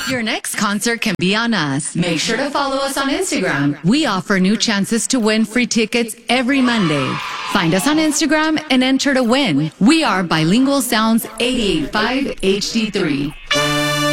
Your next concert can be on us. Make sure to follow us on Instagram. We offer new chances to win free tickets every Monday. Find us on Instagram and enter to win. We are Bilingual Sounds 88.5 HD3.